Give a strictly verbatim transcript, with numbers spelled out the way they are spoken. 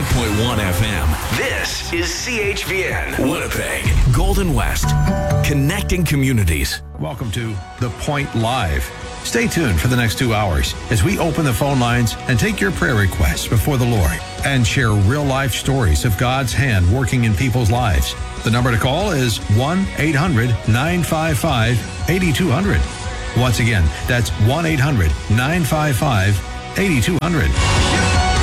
ninety-five point one F M. This is C H V N, Winnipeg, Golden West, connecting communities. Welcome to The Point Live. Stay tuned for the next two hours as we open the phone lines and take your prayer requests before the Lord and share real-life stories of God's hand working in people's lives. The number to call is one eight hundred nine five five eight two zero zero. Once again, that's one eight hundred nine five five eight two zero zero.